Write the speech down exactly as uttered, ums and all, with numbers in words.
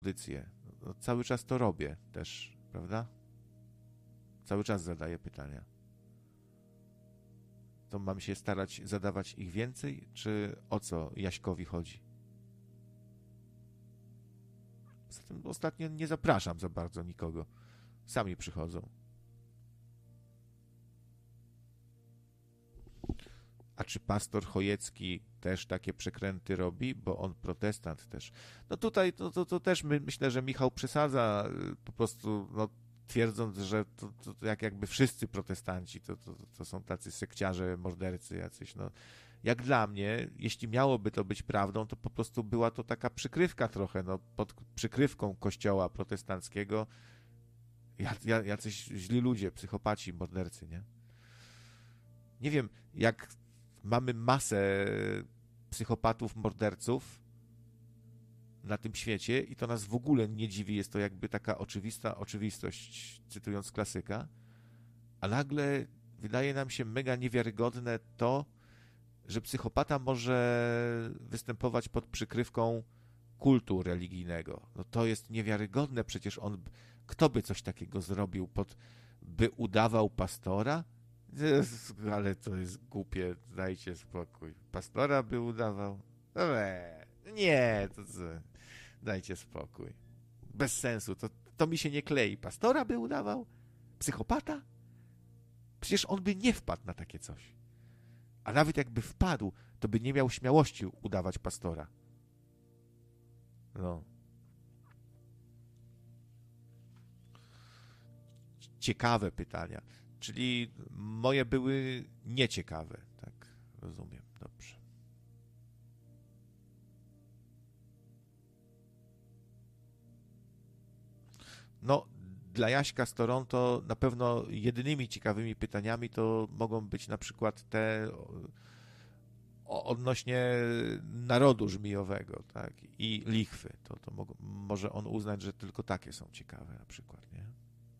audycję. No, cały czas to robię też, prawda? Cały czas zadaję pytania. To mam się starać zadawać ich więcej, czy o co Jaśkowi chodzi? Zatem ostatnio nie zapraszam za bardzo nikogo. Sami przychodzą. A czy pastor Chojecki też takie przekręty robi? Bo on protestant też. No tutaj to, to, to też my, myślę, że Michał przesadza po prostu, no, twierdząc, że to, to, to jak jakby wszyscy protestanci to, to, to są tacy sekciarze, mordercy jacyś. No, jak dla mnie, jeśli miałoby to być prawdą, to po prostu była to taka przykrywka trochę, no, pod przykrywką kościoła protestanckiego. Jacyś źli ludzie, psychopaci, mordercy, nie? Nie wiem, jak mamy masę psychopatów, morderców na tym świecie i to nas w ogóle nie dziwi, jest to jakby taka oczywista oczywistość, cytując klasyka, a nagle wydaje nam się mega niewiarygodne to, że psychopata może występować pod przykrywką kultu religijnego. No to jest niewiarygodne, przecież on, kto by coś takiego zrobił, pod, by udawał pastora? Ale to jest głupie, dajcie spokój. Pastora by udawał? Eee, nie, to co? Dajcie spokój. Bez sensu, to, to mi się nie klei. Pastora by udawał? Psychopata? Przecież on by nie wpadł na takie coś. A nawet jakby wpadł, to by nie miał śmiałości udawać pastora. No. Ciekawe pytania. Czyli moje były nieciekawe, tak rozumiem, dobrze. No, dla Jaśka z Toronto na pewno jedynymi ciekawymi pytaniami to mogą być na przykład te o, odnośnie narodu żmijowego, tak, i lichwy. To, to mo- może on uznać, że tylko takie są ciekawe na przykład, nie?